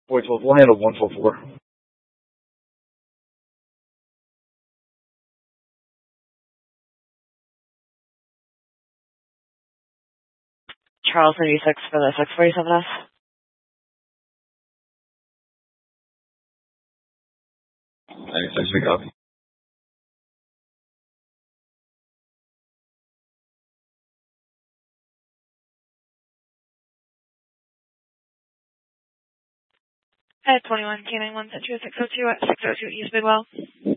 Boy 12, we'll handle 144. Charles 96 for the 647S. Thanks, we copy. At 21 K91 Central 602 at 602 East Bidwell.